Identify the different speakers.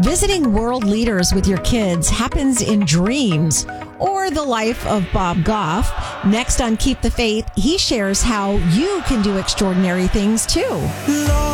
Speaker 1: Visiting world leaders with your kids happens in dreams. Or the life of Bob Goff. Next on Keep the Faith, he shares how you can do extraordinary things too.